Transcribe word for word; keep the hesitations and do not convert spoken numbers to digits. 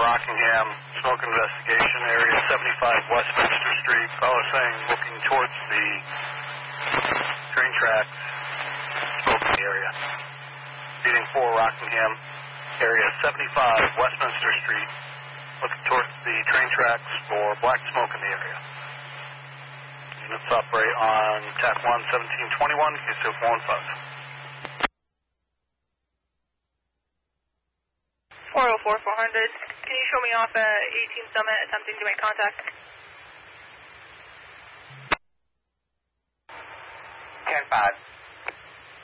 Rockingham, smoke investigation, area seventy-five Westminster Street. Caller saying looking towards the train tracks, smoking area. Reading four Rockingham, area seventy-five Westminster Street, looking towards the train tracks for black smoke in the area. Units operate on T A C one seventeen twenty-one, K C four one five. four oh four, four hundred. Can you show me off at eighteen Summit, attempting to make contact? ten five.